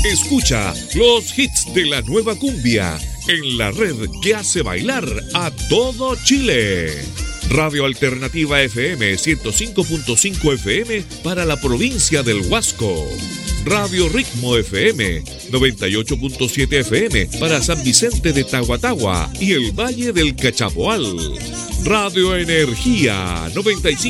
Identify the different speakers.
Speaker 1: Escucha los hits de la nueva cumbia en la red que hace bailar a todo Chile. Radio Alternativa FM 105.5 FM para la provincia del Huasco. Radio Ritmo FM 98.7 FM para San Vicente de Tahuatahua y el Valle del Cachapoal. Radio Energía 95.